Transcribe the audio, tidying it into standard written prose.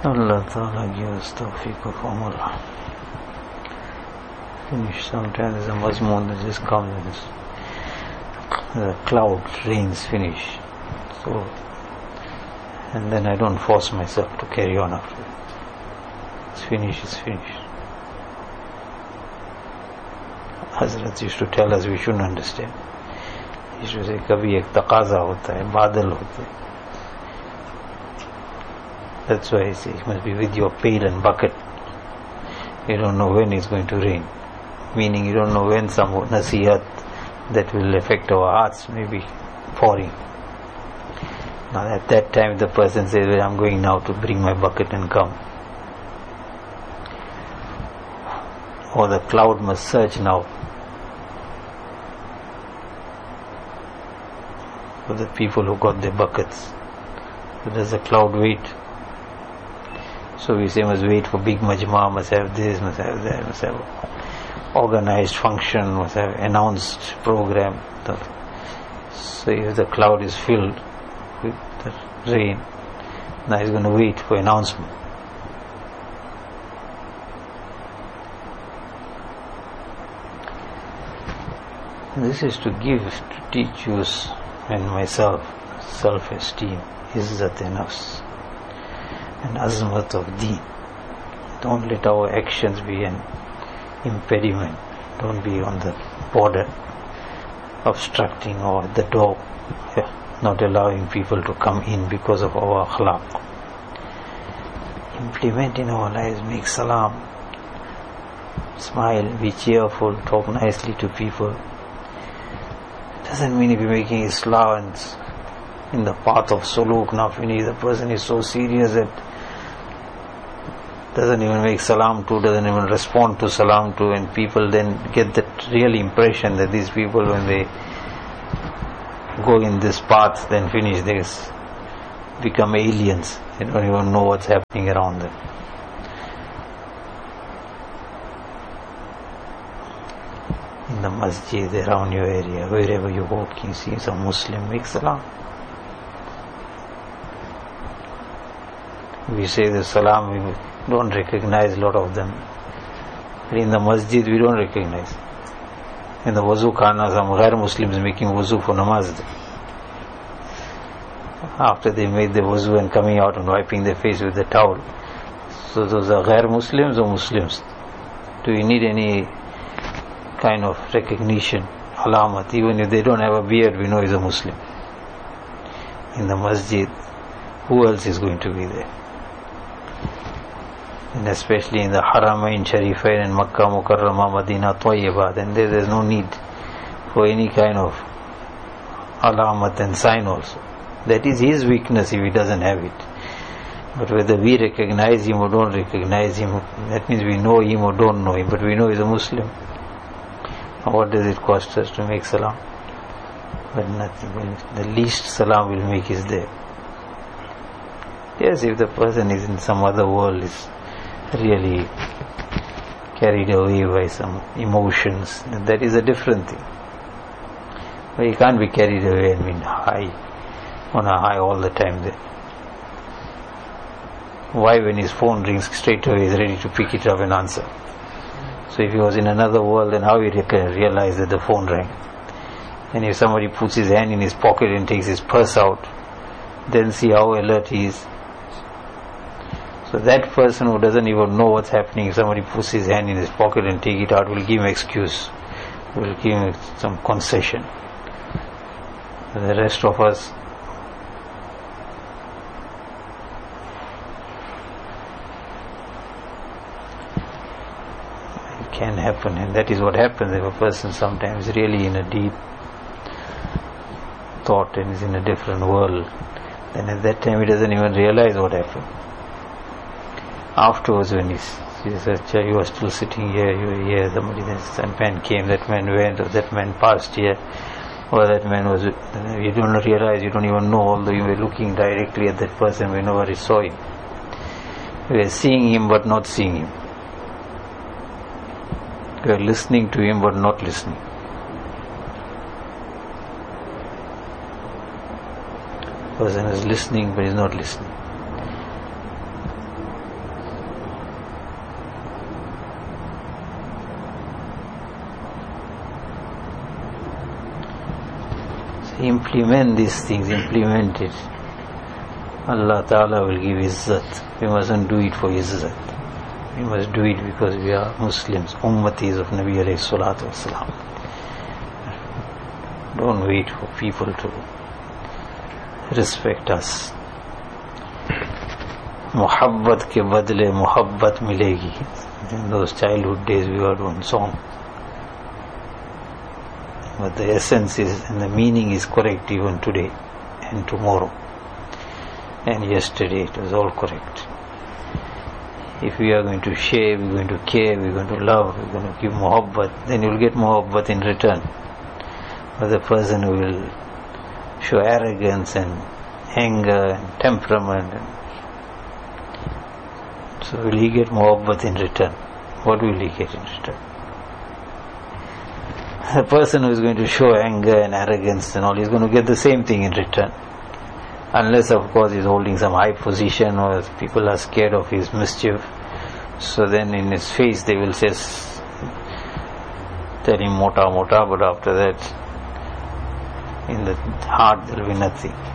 Allah Ta'ala gives tawfiq of amal. Finish. Sometimes the mazmoon that just comes and the cloud rains finish. So, and then I don't force myself to carry on after it. It's finished. Hazrat used to tell us we shouldn't understand. He used to say, kabhi ek taqaza hota hai, badal hote hai. That's why I say it must be with your pail and bucket. You don't know when it's going to rain. Meaning you don't know when some nasihat that will affect our hearts may be pouring. Now at that time the person says, well, I'm going now to bring my bucket and come. Or the cloud must surge now. For the people who got their buckets. So does the cloud wait? So we say must wait for big majma, must have this, must have that, must have organized function, must have announced program. So if the cloud is filled with the rain, now he's going to wait for announcement. This is to teach you and myself self-esteem, izzat and nafs, and azmat of deen. Don't let our actions be an impediment. Don't be on the border, obstructing or at the door, not allowing people to come in because of our akhlaq. Implement in our lives, make salam, smile, be cheerful, talk nicely to people. Doesn't mean if you're making Islam in the path of suluk, nafini, the person is so serious that doesn't even make salam to, doesn't even respond to salam to, and people then get that real impression that these people, when they go in this path, then finish this, become aliens. They don't even know what's happening around them. In the masjid, around your area, wherever you walk, you see some Muslim, make salam. We say the salam, we don't recognize a lot of them. But in the masjid, we don't recognize. In the wuzu khana, some ghair Muslims making wuzu for namaz. After they made the wuzu and coming out and wiping their face with the towel. So those are ghair Muslims or Muslims? Do you need any kind of recognition, alamat? Even if they don't have a beard, we know he's a Muslim. In the masjid, who else is going to be there? And especially in the Haramain, Sharifain and Makkah, Mukarramah, Madinah, Tayyibah, then there's no need for any kind of alamat and sign also. That is his weakness if he doesn't have it. But whether we recognize him or don't recognize him, that means we know him or don't know him, but we know he's a Muslim. What does it cost us to make salam? But nothing. The least salam we'll make is there. Yes, if the person is in some other world, is really carried away by some emotions, that is a different thing. But he can't be carried away and be high, on a high all the time there. Why, when his phone rings, straight away he's ready to pick it up and answer? So if he was in another world, then how he can realize that the phone rang? And if somebody puts his hand in his pocket and takes his purse out, then see how alert he is. So that person who doesn't even know what's happening, if somebody puts his hand in his pocket and take it out, will give him excuse, will give him some concession. The rest of us, it can happen, and that is what happens if a person sometimes really in a deep thought and is in a different world. Then at that time he doesn't even realize what happened. Afterwards, when he says, you are still sitting here, you were here, somebody, that man came, that man went, or that man passed here, or that man was, you don't realize, you don't even know, although you were looking directly at that person whenever you saw him. You were seeing him but not seeing him. You are listening to him but not listening. The person is listening but is not listening. implement these things, implement it, Allah Ta'ala will give izzat. We mustn't do it for izzat. We must do it because we are Muslims, ummatis of Nabi alayhi salatu wasalam. Don't wait for people to respect us. Muhabbat ke badle muhabbat milegi. In those childhood days we heard one song. But the essence is and the meaning is correct even today and tomorrow. And yesterday it was all correct. If we are going to share, we are going to care, we are going to love, we are going to give muhabbat, then you will get muhabbat in return. But the person who will show arrogance and anger and temperament, so will he get muhabbat in return? What will he get in return? The person who is going to show anger and arrogance and all, is going to get the same thing in return. Unless of course he is holding some high position or people are scared of his mischief. So then in his face they will say, tell him mota mota, but after that in the heart there will be nothing.